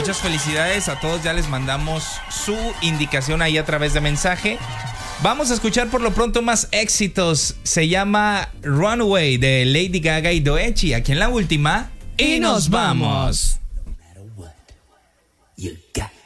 muchas felicidades a todos. Ya les mandamos su indicación ahí a través de mensaje. Vamos a escuchar por lo pronto más éxitos. Se llama Runaway de Lady Gaga y Doechii. Aquí en la última. Y nos vamos. You got